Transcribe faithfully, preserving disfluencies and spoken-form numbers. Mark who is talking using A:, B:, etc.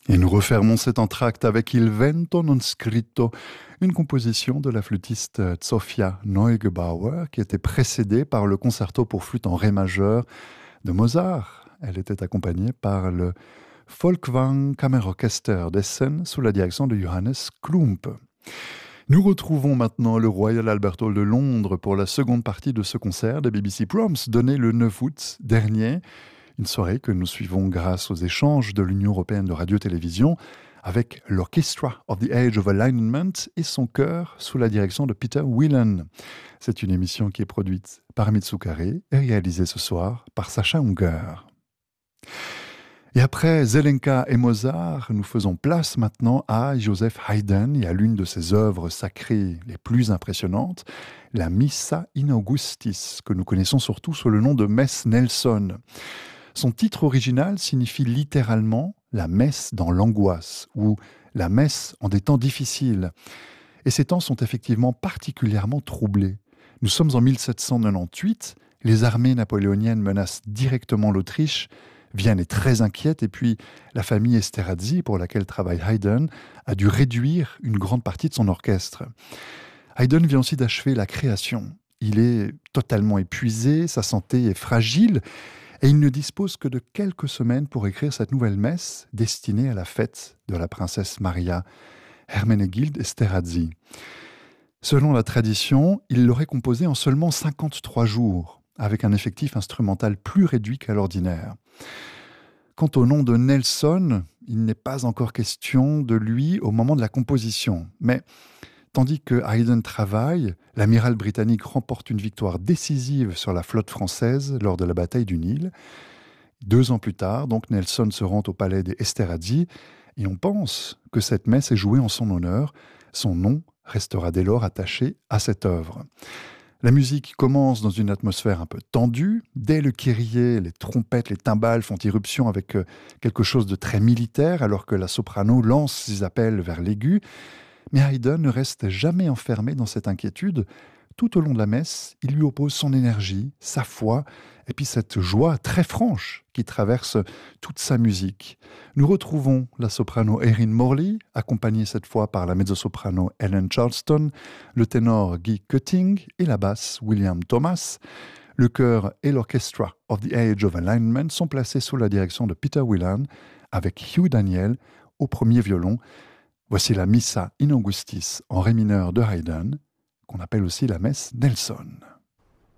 A: Et nous refermons cet entracte avec Il vento non scritto, une composition de la flûtiste Zofia Neugebauer qui était précédée par le concerto pour flûte en ré majeur de Mozart. Elle était accompagnée par le Folkwang Kammerorchester d'Essen sous la direction de Johannes Klump. Nous retrouvons maintenant le Royal Albert Hall de Londres pour la seconde partie de ce concert des B B C Proms donné le neuf août dernier. Une soirée que nous suivons grâce aux échanges de l'Union européenne de radio-télévision avec l'Orchestra of the Age of Alignment et son chœur sous la direction de Peter Whelan. C'est une émission qui est produite par Mitsu Carré et réalisée ce soir par Sacha Unger. Et après Zelenka et Mozart, nous faisons place maintenant à Joseph Haydn et à l'une de ses œuvres sacrées les plus impressionnantes, la Missa in Augustis, que nous connaissons surtout sous le nom de Messe Nelson. Son titre original signifie littéralement la messe dans l'angoisse ou la messe en des temps difficiles. Et ces temps sont effectivement particulièrement troublés. Nous sommes en mille sept cent quatre-vingt-dix-huit, les armées napoléoniennes menacent directement l'Autriche, Vienne est très inquiète et puis la famille Esterhazy, pour laquelle travaille Haydn, a dû réduire une grande partie de son orchestre. Haydn vient aussi d'achever la création. Il est totalement épuisé, sa santé est fragile, et il ne dispose que de quelques semaines pour écrire cette nouvelle messe destinée à la fête de la princesse Maria Hermenegild Esterhazy. Selon la tradition, il l'aurait composée en seulement cinquante-trois jours, avec un effectif instrumental plus réduit qu'à l'ordinaire. Quant au nom de Nelson, il n'est pas encore question de lui au moment de la composition, mais tandis que Haydn travaille, l'amiral britannique remporte une victoire décisive sur la flotte française lors de la bataille du Nil. Deux ans plus tard, donc, Nelson se rend au palais des Esterhazy et on pense que cette messe est jouée en son honneur. Son nom restera dès lors attaché à cette œuvre. La musique commence dans une atmosphère un peu tendue. Dès le Kyrie, les trompettes, les timbales font irruption avec quelque chose de très militaire, alors que la soprano lance ses appels vers l'aigu. Mais Haydn ne reste jamais enfermé dans cette inquiétude. Tout au long de la messe, il lui oppose son énergie, sa foi, et puis cette joie très franche qui traverse toute sa musique. Nous retrouvons la soprano Erin Morley, accompagnée cette fois par la mezzo-soprano Ellen Charleston, le ténor Guy Cutting et la basse William Thomas. Le chœur et l'Orchestra of the Age of Alignment sont placés sous la direction de Peter Whelan, avec Hugh Daniel au premier violon. Voici la Missa in Augustis en ré mineur de Haydn, qu'on appelle aussi la messe Nelson.